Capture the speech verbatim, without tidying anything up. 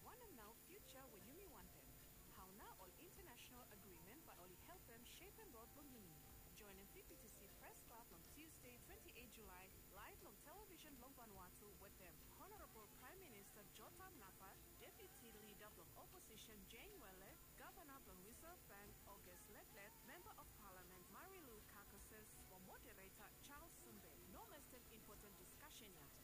want them now, future when you may want them. How now all international agreement by only help them shape and road Bongini. Join in P P T C Press Club on Tuesday, twenty-eighth July, live on television long Vanuatu with them. Honorable Prime Minister Jotam Napa, Deputy Leader of Opposition Jane Welle, Governor of Reserve Bank August Letlet, Member of Parliament Marilu Kakasis, or Moderator Charles Sumbe. No less than important discussion yet.